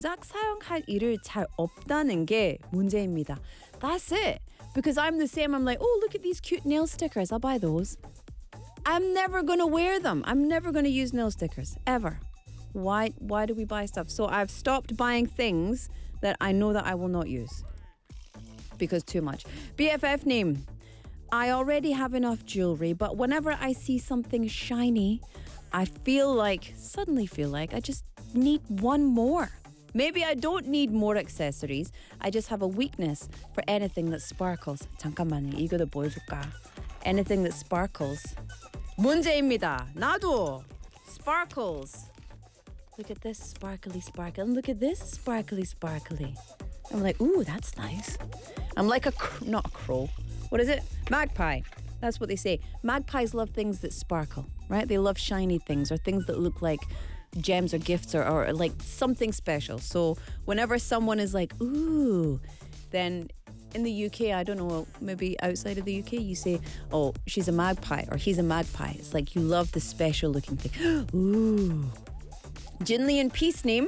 짝 사용할 일을 잘 없다는 게 문제입니다. That's it. Because I'm the same. I'm like, oh, look at these cute nail stickers. I'll buy those. I'm never going to wear them. I'm never going to use nail stickers, ever. Why do we buy stuff? So I've stopped buying things that I know that I will not use. Because too much. BFF name. I already have enough jewelry, but whenever I see something shiny, I suddenly feel like I just need one more. Maybe I don't need more accessories. I just have a weakness for anything that sparkles. 잠깐만요. 이거도 보여줄까? Anything that sparkles. 문제입니다. 나도 sparkles. Look at this sparkly sparkle. And look at this sparkly sparkly. I'm like, ooh, that's nice. I'm like not a crow. What is it? Magpie. That's what they say. Magpies love things that sparkle, right? They love shiny things or things that look like gems or gifts or like something special. So whenever someone is like, ooh, then in the UK, I don't know, maybe outside of the UK, you say, oh, she's a magpie or he's a magpie. It's like you love the special looking thing. Ooh. Jinli and Peace name.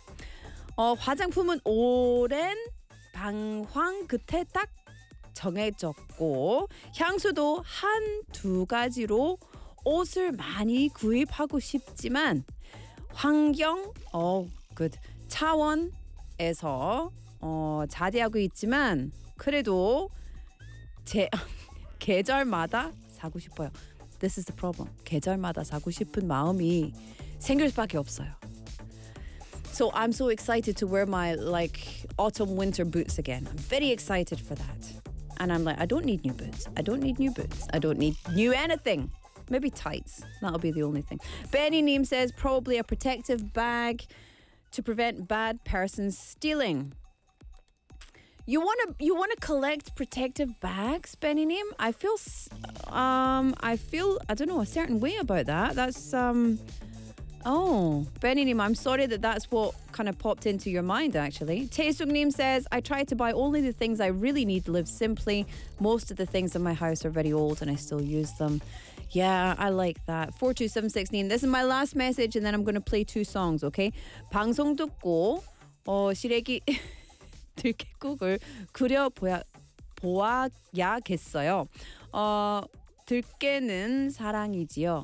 화장품은 오랜 방황 끝에 딱 정해졌고 향수도 한-두 가지로 옷을 많이 구입하고 싶지만 환경 차원에서 자제하고 있지만 그래도 계절마다 사고 싶어요. This is the problem. 계절마다 사고 싶은 마음이 생길 수밖에 없어요. So I'm so excited to wear my autumn winter boots again. I'm very excited for that. And I'm like, I don't need new boots. I don't need new boots. I don't need new anything. Maybe tights. That'll be the only thing. Benny Neem says probably a protective bag to prevent bad persons stealing. You wanna collect protective bags, Benny Neem? I feel I don't know, a certain way about that. That's Oh, Benny Neem, I'm sorry that's what kind of popped into your mind, actually. Taesung Neem says, I try to buy only the things I really need to live simply. Most of the things in my house are very old and I still use them. Yeah, I like that. 42716. This is my last message and then I'm going to play two songs, okay? 방송 듣고 시래기 들깨국을 보아야겠어요. 들깨는 사랑이지요.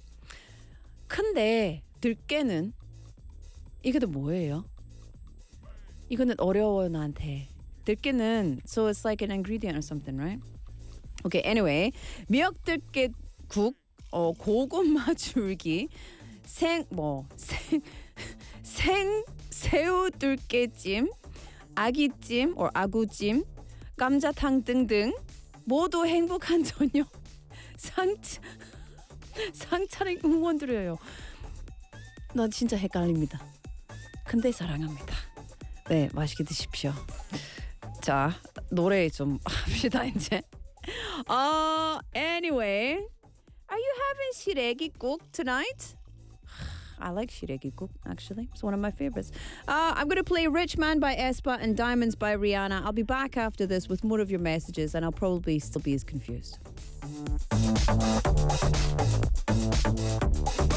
근데 들깨는 이게 뭐예요? 이거는 어려워요 나한테. 들깨는 so it's like an ingredient or something, right? Okay, anyway. 미역들깨국, 고구마 줄기, 새우들깨찜, 아기찜 or 아구찜, 감자탕 등등 모두 행복한 저녁 상차림 응원드려요. 나 진짜 헷갈립니다. 근데 사랑합니다. 네, 맛있게 드십시오. 자, 노래 좀 합시다 이제. Anyway, are you having 시래기국 tonight? I like 시래기국, actually. It's one of my favorites. I'm going to play Rich Man by Aespa and Diamonds by Rihanna. I'll be back after this with more of your messages and I'll probably still be as confused.